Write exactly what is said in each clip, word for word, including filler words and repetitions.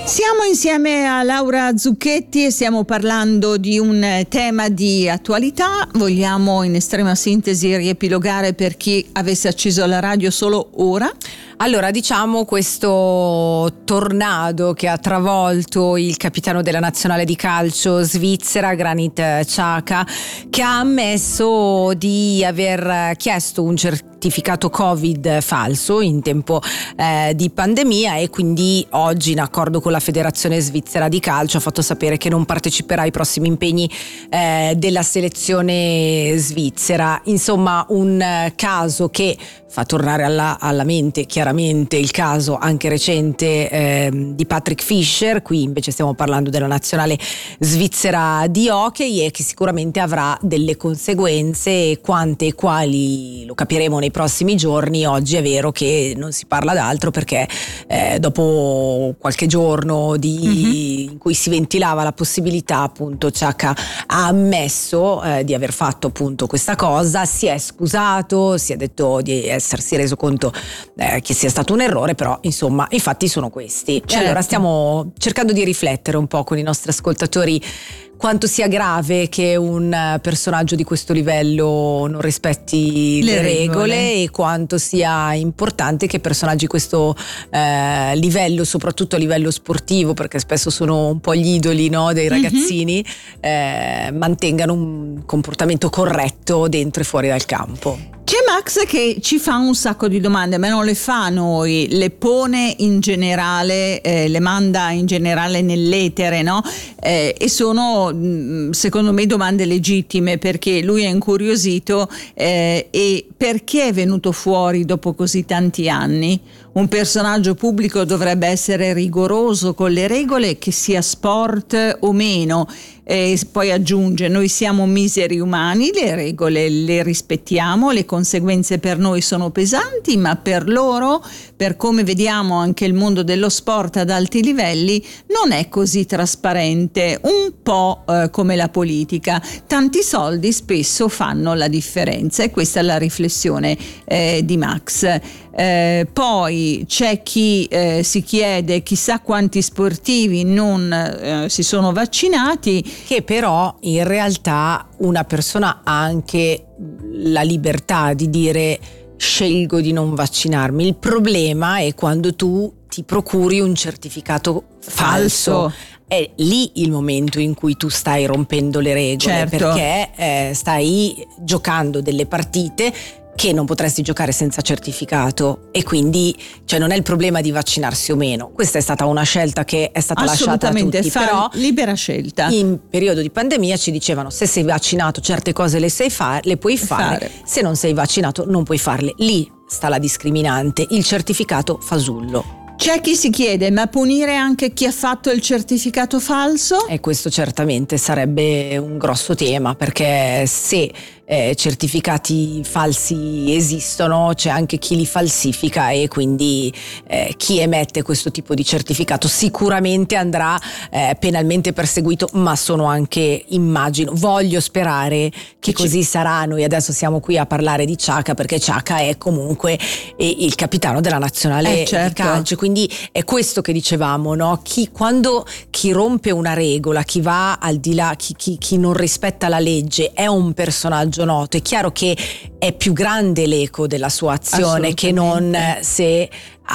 Siamo insieme a Laura Zucchetti e stiamo parlando di un tema di attualità. Vogliamo in estrema sintesi riepilogare per chi avesse acceso la radio solo ora? Allora, diciamo questo tornado che ha travolto il capitano della nazionale di calcio svizzera, Granit Xhaka, che ha ammesso di aver chiesto un certificato Covid falso in tempo eh, di pandemia, e quindi oggi, in accordo con la Federazione Svizzera di Calcio, ha fatto sapere che non parteciperà ai prossimi impegni eh, della selezione svizzera. Insomma, un eh, caso che fa tornare alla, alla mente chiaramente il caso anche recente eh, di Patrick Fischer. Qui invece stiamo parlando della nazionale svizzera di hockey, e che sicuramente avrà delle conseguenze, quante e quali lo capiremo nei prossimi giorni. Oggi è vero che non si parla d'altro perché eh, dopo qualche giorno di, mm-hmm. in cui si ventilava la possibilità, appunto Xhaka ha ammesso eh, di aver fatto appunto questa cosa, si è scusato, si è detto di essersi reso conto eh, che sia stato un errore, però insomma i fatti sono questi. Certo. E allora stiamo cercando di riflettere un po' con i nostri ascoltatori quanto sia grave che un personaggio di questo livello non rispetti le, le regole, regole e quanto sia importante che personaggi di questo eh, livello, soprattutto a livello sportivo, perché spesso sono un po' gli idoli, no, dei ragazzini, mm-hmm. eh, mantengano un comportamento corretto dentro e fuori dal campo. C'è Max che ci fa un sacco di domande, ma non le fa a noi, le pone in generale, eh, le manda in generale nell'etere, no? Eh, e sono secondo me domande legittime, perché lui è incuriosito eh, e perché è venuto fuori dopo così tanti anni. Un personaggio pubblico dovrebbe essere rigoroso con le regole, che sia sport o meno. E poi aggiunge: noi siamo miseri umani, le regole le rispettiamo, le conseguenze per noi sono pesanti, ma per loro, per come vediamo anche il mondo dello sport ad alti livelli, non è così trasparente, un po' eh, come la politica. Tanti soldi spesso fanno la differenza, e questa è la riflessione eh, di Max. Eh, poi c'è chi eh, si chiede chissà quanti sportivi non eh, si sono vaccinati, che però in realtà una persona ha anche la libertà di dire scelgo di non vaccinarmi. Il problema è quando tu ti procuri un certificato falso. falso. È lì il momento in cui tu stai rompendo le regole, certo. perché eh, stai giocando delle partite che non potresti giocare senza certificato, e quindi cioè non è il problema di vaccinarsi o meno. Questa è stata una scelta che è stata lasciata a tutti, però libera scelta. In periodo di pandemia ci dicevano: se sei vaccinato certe cose le sai fare, le puoi fare, fare. Se non sei vaccinato non puoi farle. Lì sta la discriminante, il certificato fasullo. C'è chi si chiede: ma punire anche chi ha fatto il certificato falso? E questo certamente sarebbe un grosso tema, perché se eh, certificati falsi esistono, c'è anche chi li falsifica, e quindi eh, chi emette questo tipo di certificato sicuramente andrà eh, penalmente perseguito, ma sono anche, immagino, voglio sperare che così sarà. Noi adesso siamo qui a parlare di Xhaka perché Xhaka è comunque eh, il capitano della nazionale eh, certo. di calcio, quindi è questo che dicevamo, no? Chi, quando chi rompe una regola, chi va al di là, chi, chi, chi non rispetta la legge è un personaggio noto. È chiaro che è più grande l'eco della sua azione che non se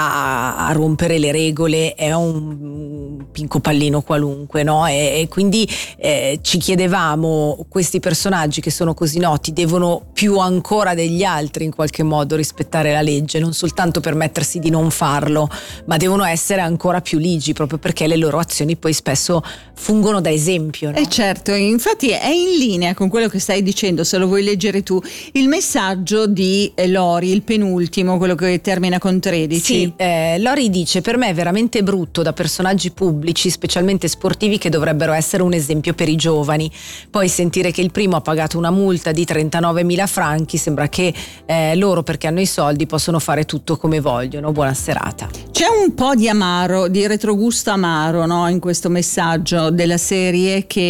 a, a rompere le regole è un pinco pallino qualunque, no? E, e quindi eh, ci chiedevamo: questi personaggi che sono così noti devono più ancora degli altri in qualche modo rispettare la legge, non soltanto permettersi di non farlo, ma devono essere ancora più ligi, proprio perché le loro azioni poi spesso fungono da esempio, no? E certo, infatti è in linea con quello che stai dicendo, se lo vuoi leggere tu, il messaggio di Lori, il penultimo, quello che termina con tredici. Sì, eh, Lori dice: per me è veramente brutto da personaggi pubblici, specialmente sportivi, che dovrebbero essere un esempio per i giovani, poi sentire che il primo ha pagato una multa di trentanovemila franchi, sembra che eh, loro, perché hanno i soldi, possono fare tutto come vogliono. Buona serata. C'è un po' di amaro, di retrogusto amaro, no, in questo messaggio della serie, che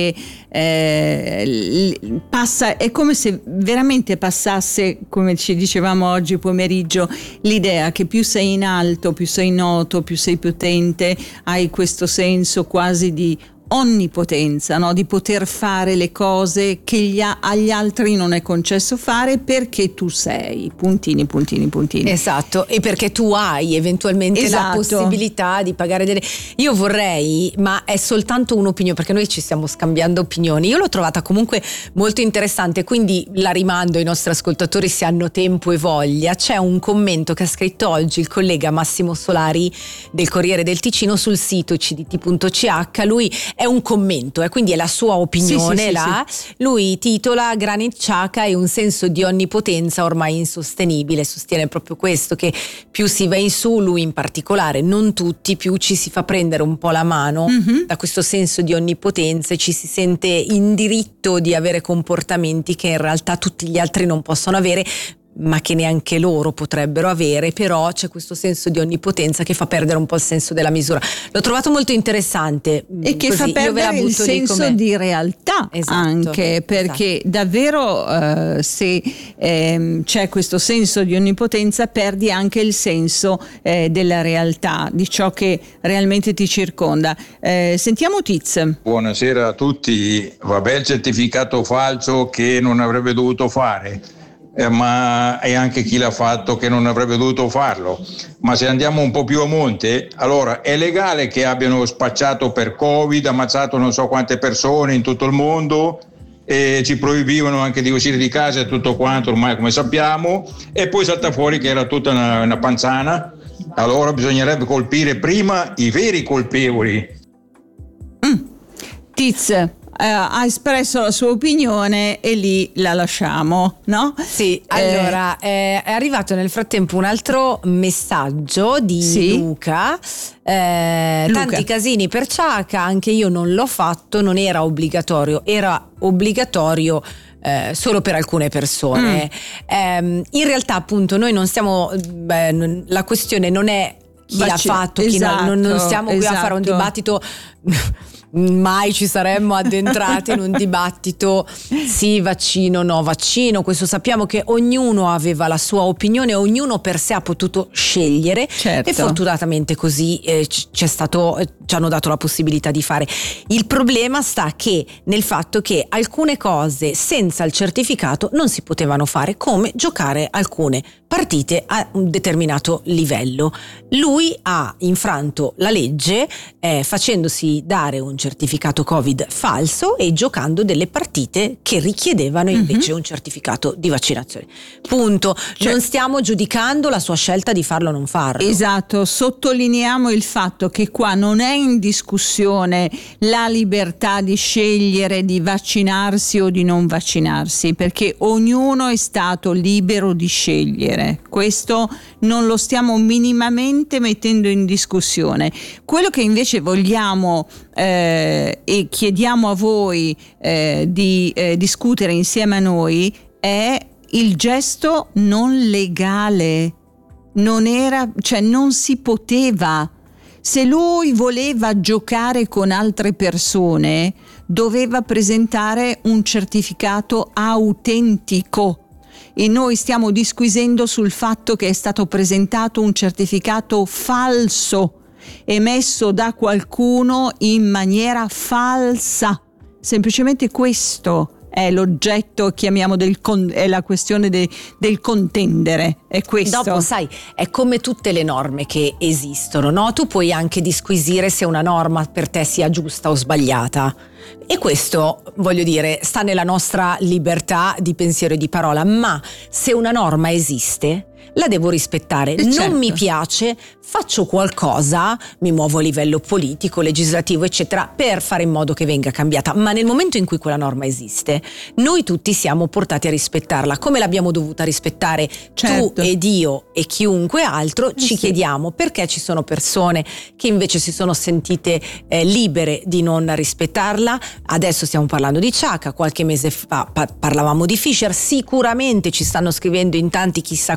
eh, passa, è come se veramente passasse, come ci dicevamo oggi pomeriggio, l'idea che più sei in alto, più sei noto, più sei potente, hai questo senso quasi di onnipotenza, no? Di poter fare le cose che gli a- agli altri non è concesso fare perché tu sei, puntini, puntini, puntini. Esatto, e perché tu hai eventualmente esatto. la possibilità di pagare delle... Io vorrei, ma è soltanto un'opinione, perché noi ci stiamo scambiando opinioni, io l'ho trovata comunque molto interessante, quindi la rimando ai nostri ascoltatori se hanno tempo e voglia. C'è un commento che ha scritto oggi il collega Massimo Solari del Corriere del Ticino sul sito c d t punto c h. Lui è un commento, eh, quindi è la sua opinione. Sì, sì, là. sì, sì. Lui titola Granit Xhaka e un senso di onnipotenza ormai insostenibile. Sostiene proprio questo, che più si va in su, lui in particolare, non tutti, più ci si fa prendere un po' la mano mm-hmm. da questo senso di onnipotenza e ci si sente in diritto di avere comportamenti che in realtà tutti gli altri non possono avere, ma che neanche loro potrebbero avere. Però c'è questo senso di onnipotenza che fa perdere un po' il senso della misura. L'ho trovato molto interessante e che così, fa perdere il senso di realtà, esatto, anche perché esatto. davvero uh, se ehm, c'è questo senso di onnipotenza perdi anche il senso eh, della realtà, di ciò che realmente ti circonda. Eh, sentiamo Tiz. Buonasera a tutti. Vabbè, il certificato falso che non avrebbe dovuto fare, Eh, ma è anche chi l'ha fatto che non avrebbe dovuto farlo. Ma se andiamo un po' più a monte, allora è legale che abbiano spacciato per Covid, ammazzato non so quante persone in tutto il mondo e ci proibivano anche di uscire di casa e tutto quanto, ormai come sappiamo, e poi salta fuori che era tutta una, una panzana. Allora bisognerebbe colpire prima i veri colpevoli. mm. Tiz Uh, ha espresso la sua opinione e lì la lasciamo, no? Sì, allora eh, è arrivato nel frattempo un altro messaggio di sì? Luca. Eh, Luca. Tanti casini per Xhaka, anche io non l'ho fatto, non era obbligatorio, era obbligatorio Eh, solo per alcune persone. Mm. Eh, in realtà appunto noi non stiamo, beh, la questione non è chi Baci- l'ha fatto, chi esatto, no, non, non stiamo qui esatto. a fare un dibattito. Mai ci saremmo addentrati in un dibattito sì vaccino no vaccino. Questo sappiamo che ognuno aveva la sua opinione, ognuno per sé ha potuto scegliere, certo. E fortunatamente così eh, c'è stato, eh, ci hanno dato la possibilità di fare. Il problema sta che nel fatto che alcune cose senza il certificato non si potevano fare, come giocare alcune partite a un determinato livello. Lui ha infranto la legge eh, facendosi dare un certificato Covid falso e giocando delle partite che richiedevano invece mm-hmm. un certificato di vaccinazione. Punto. Cioè, non stiamo giudicando la sua scelta di farlo o non farlo. Esatto, sottolineiamo il fatto che qua non è in discussione la libertà di scegliere di vaccinarsi o di non vaccinarsi, perché ognuno è stato libero di scegliere. Questo non lo stiamo minimamente mettendo in discussione. Quello che invece vogliamo eh, e chiediamo a voi eh, di eh, discutere insieme a noi è il gesto non legale. Non era, cioè non si poteva. Se lui voleva giocare con altre persone, doveva presentare un certificato autentico. E noi stiamo disquisendo sul fatto che è stato presentato un certificato falso, emesso da qualcuno in maniera falsa. Semplicemente questo è l'oggetto, chiamiamo del con, è la questione de, del contendere, è questo. Dopo sai, è come tutte le norme che esistono, no? Tu puoi anche disquisire se una norma per te sia giusta o sbagliata, e questo, voglio dire, sta nella nostra libertà di pensiero e di parola, ma se una norma esiste la devo rispettare. Non certo. mi piace, faccio qualcosa, mi muovo a livello politico, legislativo, eccetera, per fare in modo che venga cambiata. Ma nel momento in cui quella norma esiste, noi tutti siamo portati a rispettarla, come l'abbiamo dovuta rispettare certo. tu ed io e chiunque altro. Ci sì. chiediamo perché ci sono persone che invece si sono sentite eh, libere di non rispettarla. Adesso stiamo parlando di Xhaka, qualche mese fa pa- parlavamo di Fischer, sicuramente ci stanno scrivendo in tanti chissà quanti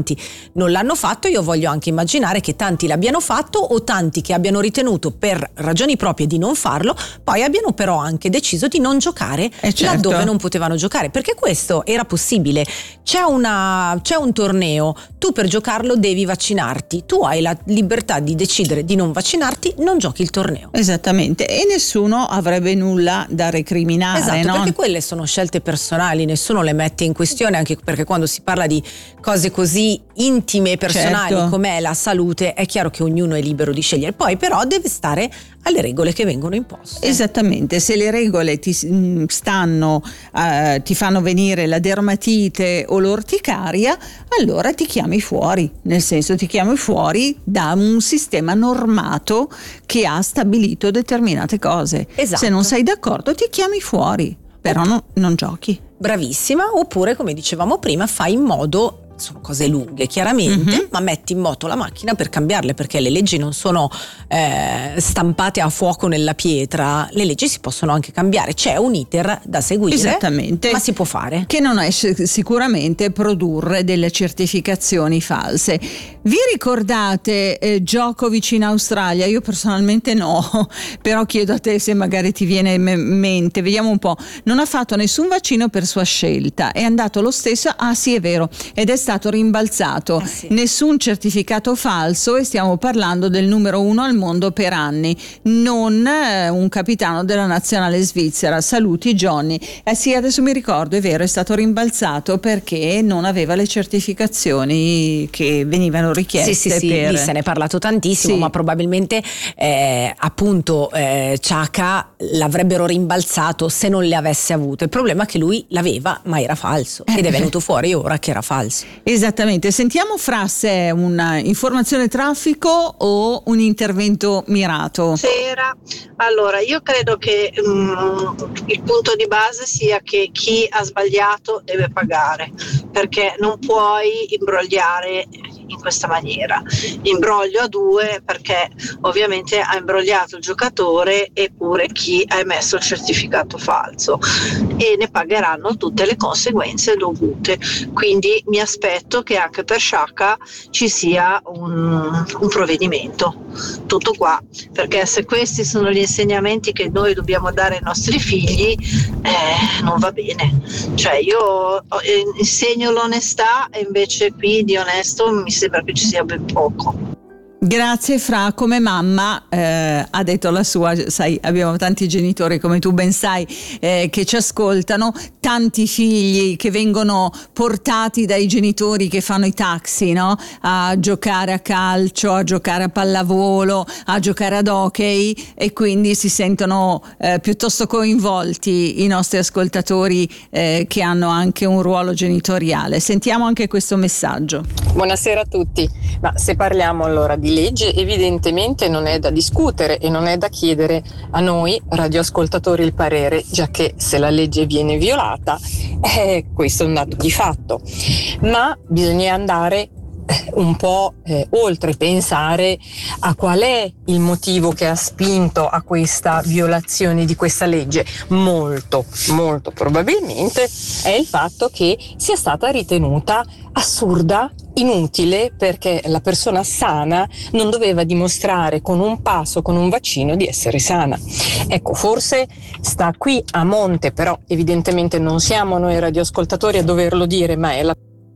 tanti non l'hanno fatto. Io voglio anche immaginare che tanti l'abbiano fatto, o tanti che abbiano ritenuto per ragioni proprie di non farlo, poi abbiano però anche deciso di non giocare eh certo. laddove non potevano giocare, perché questo era possibile. C'è una c'è un torneo, tu per giocarlo devi vaccinarti, tu hai la libertà di decidere di non vaccinarti, non giochi il torneo. Esattamente, e nessuno avrebbe nulla da recriminare. Esatto, no? perché quelle sono scelte personali, nessuno le mette in questione, anche perché quando si parla di cose così intime e personali certo. come la salute, è chiaro che ognuno è libero di scegliere, poi però deve stare alle regole che vengono imposte. Esattamente, se le regole ti stanno, eh, ti fanno venire la dermatite o l'orticaria, allora ti chiami fuori, nel senso ti chiami fuori da un sistema normato che ha stabilito determinate cose. Esatto. Se non sei d'accordo ti chiami fuori, però no, non giochi. Bravissima, oppure come dicevamo prima fai in modo, sono cose lunghe chiaramente, mm-hmm. ma metti in moto la macchina per cambiarle, perché le leggi non sono eh, stampate a fuoco nella pietra, le leggi si possono anche cambiare, c'è un iter da seguire. Esattamente. Ma si può fare. Che non è sicuramente produrre delle certificazioni false. Vi ricordate eh, Djokovic in Australia? Io personalmente no, però chiedo a te se magari ti viene in mente. Vediamo un po'. Non ha fatto nessun vaccino per sua scelta, è andato lo stesso, ah sì è vero, ed è stato rimbalzato. Eh sì. Nessun certificato falso, e stiamo parlando del numero uno al mondo per anni, non eh, un capitano della nazionale svizzera. Saluti Johnny. Eh sì, adesso mi ricordo, è vero, è stato rimbalzato perché non aveva le certificazioni che venivano richieste. Sì, sì, sì, per... lì se ne è parlato tantissimo, sì. ma probabilmente eh, appunto eh, Ciaca l'avrebbero rimbalzato se non le avesse avute. Il problema è che lui l'aveva, ma era falso, ed è venuto fuori ora che era falso. Esattamente. Sentiamo Fra se è una informazione traffico o un intervento mirato. Sera. Allora, io credo che um, il punto di base sia che chi ha sbagliato deve pagare, perché non puoi imbrogliare in questa maniera. Imbroglio a due, perché ovviamente ha imbrogliato il giocatore e pure chi ha emesso il certificato falso, e ne pagheranno tutte le conseguenze dovute. Quindi mi aspetto che anche per Sciacca ci sia un, un provvedimento. Tutto qua, perché se questi sono gli insegnamenti che noi dobbiamo dare ai nostri figli, eh, non va bene. Cioè io eh, insegno l'onestà e invece qui di onesto mi sembra che ci sia ben poco. Grazie Fra, come mamma eh, ha detto la sua, sai, abbiamo tanti genitori come tu ben sai eh, che ci ascoltano, tanti figli che vengono portati dai genitori che fanno i taxi, no? A giocare a calcio, a giocare a pallavolo, a giocare ad hockey, e quindi si sentono eh, piuttosto coinvolti i nostri ascoltatori eh, che hanno anche un ruolo genitoriale. Sentiamo anche questo messaggio. Buonasera a tutti. Ma se parliamo allora di legge, evidentemente non è da discutere e non è da chiedere a noi radioascoltatori il parere, già che se la legge viene violata, eh, questo è un dato di fatto. Ma bisogna andare un po' eh, oltre, pensare a qual è il motivo che ha spinto a questa violazione di questa legge. Molto, molto probabilmente è il fatto che sia stata ritenuta assurda, inutile, perché la persona sana non doveva dimostrare con un passo, con un vaccino, di essere sana. Ecco, forse sta qui a monte, però evidentemente non siamo noi radioascoltatori a doverlo dire, ma è la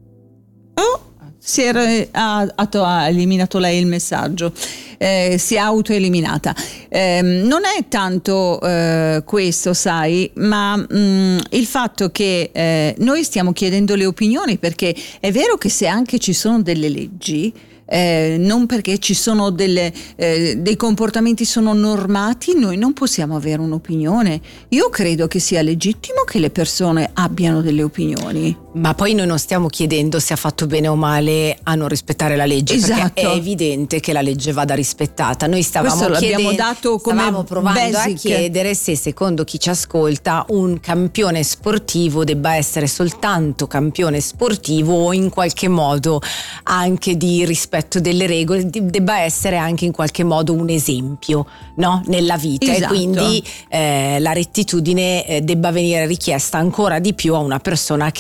Si era, ha, ha eliminato lei il messaggio, eh, si è autoeliminata. Eh, non è tanto eh, questo, sai, ma mh, il fatto che eh, noi stiamo chiedendo le opinioni, perché è vero che se anche ci sono delle leggi, Eh, non perché ci sono delle, eh, dei comportamenti sono normati, noi non possiamo avere un'opinione. Io credo che sia legittimo che le persone abbiano delle opinioni. Ma poi noi non stiamo chiedendo se ha fatto bene o male a non rispettare la legge, esatto. Perché è evidente che la legge vada rispettata. Noi stavamo Questo l'abbiamo chiedendo, dato come stavamo provando basic. a chiedere se, secondo chi ci ascolta, un campione sportivo debba essere soltanto campione sportivo o in qualche modo anche di rispetto delle regole, debba essere anche in qualche modo un esempio, no? Nella vita. Esatto. E quindi eh, la rettitudine eh, debba venire richiesta ancora di più a una persona che è molto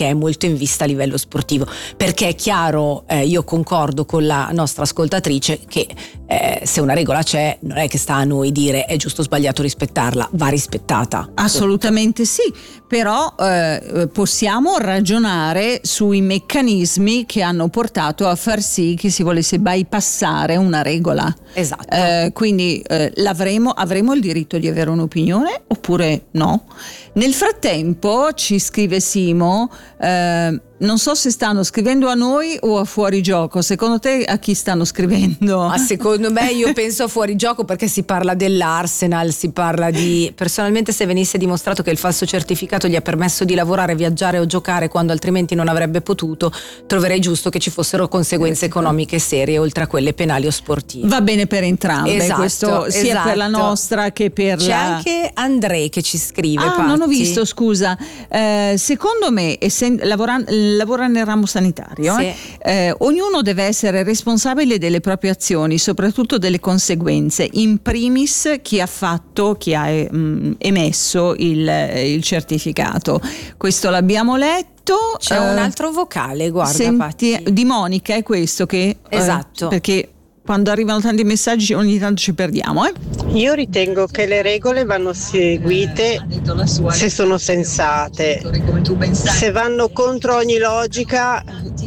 soprattutto in vista a livello sportivo, perché è chiaro, eh, io concordo con la nostra ascoltatrice che eh, se una regola c'è non è che sta a noi dire è giusto o sbagliato rispettarla, va rispettata. Assolutamente sì, però eh, possiamo ragionare sui meccanismi che hanno portato a far sì che si volesse bypassare una regola. Esatto. Eh, quindi eh, l'avremo, avremo il diritto di avere un'opinione oppure no? Nel frattempo ci scrive Simo, eh, non so se stanno scrivendo a noi o a Fuori Gioco. Secondo te a chi stanno scrivendo? Ma secondo me io penso a Fuori Gioco, perché si parla dell'Arsenal, si parla di, personalmente se venisse dimostrato che il falso certificato gli ha permesso di lavorare, viaggiare o giocare quando altrimenti non avrebbe potuto, troverei giusto che ci fossero conseguenze economiche serie oltre a quelle penali o sportive. Va bene per entrambe, esatto, questo sia esatto. per la nostra che per C'è la... anche Andrei che ci scrive. Ah, Patti. non ho visto, scusa. Eh, secondo me, essendo, lavora, lavora nel ramo sanitario, Sì. eh, eh, ognuno deve essere responsabile delle proprie azioni, soprattutto delle conseguenze. In primis chi ha fatto, chi ha eh, mh, emesso il, il certificato. Questo l'abbiamo letto. C'è eh, un altro vocale, guarda, senti, Patti. di Monica, è questo che... Esatto. Eh, perché quando arrivano tanti messaggi ogni tanto ci perdiamo, eh? Io ritengo che le regole vanno seguite se sono sensate. Se vanno contro ogni logica,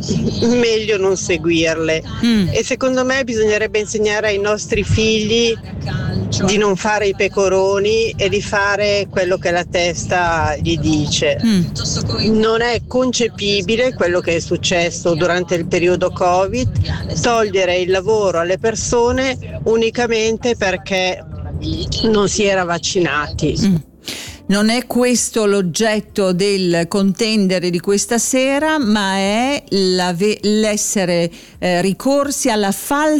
meglio non seguirle. Mm. E secondo me bisognerebbe insegnare ai nostri figli di non fare i pecoroni e di fare quello che la testa gli dice. Mm. Non è concepibile quello che è successo durante il periodo Covid, togliere il lavoro alle persone unicamente perché non si era vaccinati. Mm. Non è questo l'oggetto del contendere di questa sera, ma è la ve- l'essere eh, ricorsi alla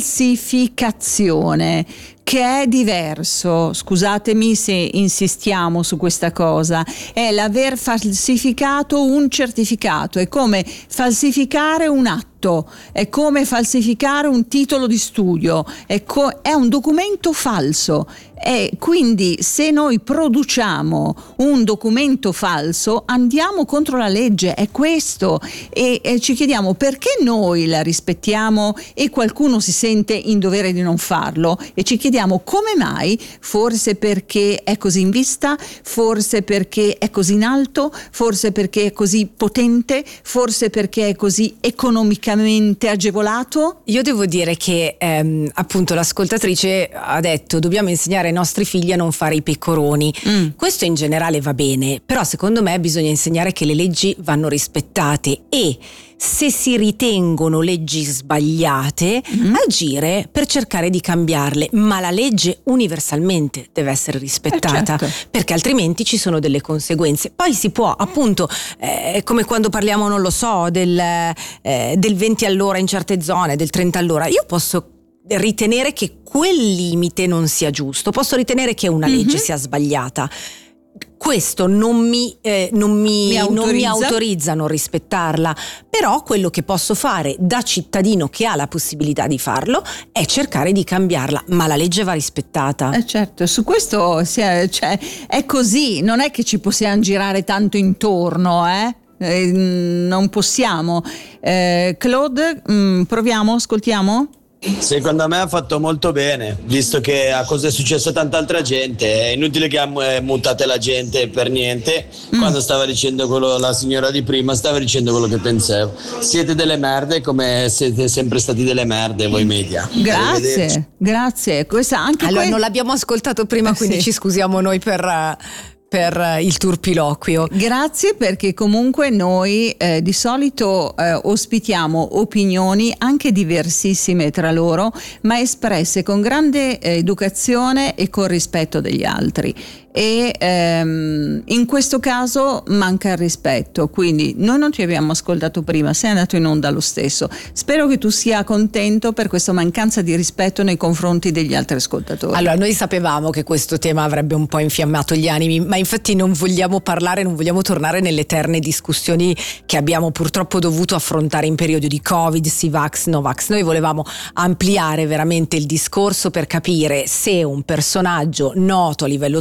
falsificazione, che è diverso. Scusatemi se insistiamo su questa cosa, è l'aver falsificato un certificato, è come falsificare un atto, è come falsificare un titolo di studio, è, co- è un documento falso. E quindi se noi produciamo un documento falso andiamo contro la legge, è questo, e, e ci chiediamo perché noi la rispettiamo e qualcuno si sente in dovere di non farlo, e ci chiediamo come mai, forse perché è così in vista, forse perché è così in alto, forse perché è così potente, forse perché è così economicamente agevolato. Io devo dire che ehm, appunto l'ascoltatrice ha detto dobbiamo insegnare ai nostri figli a non fare i pecoroni. Mm. Questo in generale va bene, però secondo me bisogna insegnare che le leggi vanno rispettate e se si ritengono leggi sbagliate Mm. agire per cercare di cambiarle, ma la legge universalmente deve essere rispettata, Eh, certo. perché altrimenti ci sono delle conseguenze. Poi si può appunto eh, come quando parliamo non lo so del, eh, del venti all'ora in certe zone, del trenta all'ora, io posso ritenere che quel limite non sia giusto, posso ritenere che una legge Mhm. sia sbagliata. Questo non mi, eh, non, mi, Mi non mi autorizza. autorizza a non rispettarla, però quello che posso fare da cittadino che ha la possibilità di farlo è cercare di cambiarla, ma la legge va rispettata. Eh certo, su questo si è, cioè, è così, non è che ci possiamo girare tanto intorno, eh? Eh, non possiamo. Eh, Claude, mh, proviamo, ascoltiamo? Secondo me ha fatto molto bene, visto che a cosa è successo a tanta altra gente. È inutile che eh, mutate la gente per niente. Mm. Quando stava dicendo quello, la signora di prima stava dicendo quello che pensavo. Siete delle merde come siete sempre stati delle merde voi media. Arrivederci. Grazie, grazie. Questa anche Allora que- non l'abbiamo ascoltato prima, Eh, quindi sì. ci scusiamo noi per, eh, per eh, il turpiloquio. Grazie, perché comunque noi eh, di solito eh, ospitiamo opinioni anche diversissime tra loro, ma espresse con grande eh, educazione e con rispetto degli altri. E ehm, in questo caso manca il rispetto, quindi noi non ti abbiamo ascoltato prima, sei andato in onda lo stesso. Spero che tu sia contento per questa mancanza di rispetto nei confronti degli altri ascoltatori. Allora, noi sapevamo che questo tema avrebbe un po' infiammato gli animi, ma infatti non vogliamo parlare, non vogliamo tornare nelle eterne discussioni che abbiamo purtroppo dovuto affrontare in periodo di Covid, sì vax, no vax. Noi volevamo ampliare veramente il discorso per capire se un personaggio noto a livello sportivo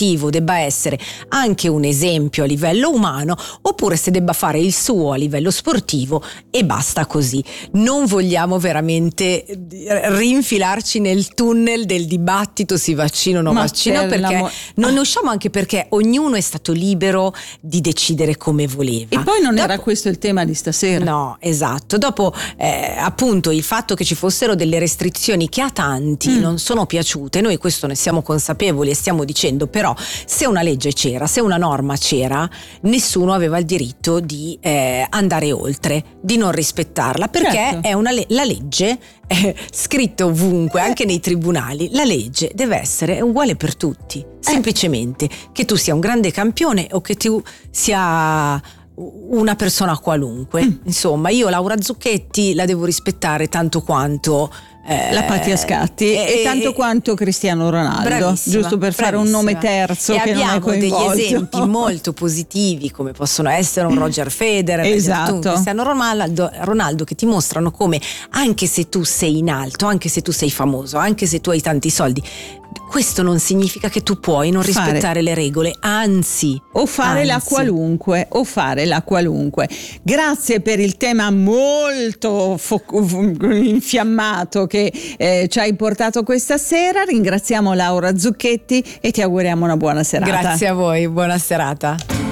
sportivo debba essere anche un esempio a livello umano, oppure se debba fare il suo a livello sportivo e basta così. Non vogliamo veramente rinfilarci nel tunnel del dibattito si vaccino o no Ma vaccino, per perché l'amor- non ne usciamo, anche perché ognuno è stato libero di decidere come voleva. E poi non Dopo- era questo il tema di stasera. No, esatto. Dopo eh, appunto il fatto che ci fossero delle restrizioni che a tanti Mm. non sono piaciute, noi questo ne siamo consapevoli e stiamo dicendo, però se una legge c'era, se una norma c'era, nessuno aveva il diritto di eh, andare oltre, di non rispettarla, perché Certo. è una le- la legge è scritta ovunque, anche nei tribunali, la legge deve essere uguale per tutti, semplicemente che tu sia un grande campione o che tu sia una persona qualunque. Mm. Insomma, io Laura Zucchetti la devo rispettare tanto quanto eh, La Pattia Scatti e, e- tanto e- quanto Cristiano Ronaldo, Bravissima, giusto per fare un bravissima. nome terzo e che non è abbiamo degli coinvolto. esempi molto positivi, come possono essere un Roger Federer, Esatto. un Cristiano Ronaldo, Ronaldo, che ti mostrano come anche se tu sei in alto, anche se tu sei famoso, anche se tu hai tanti soldi, questo non significa che tu puoi non Fare. rispettare le regole, anzi O fare la anzi. qualunque, o fare la qualunque. Grazie per il tema molto fo- infiammato che eh, ci hai portato questa sera. Ringraziamo Laura Zucchetti e ti auguriamo una buona serata. Grazie a voi, buona serata.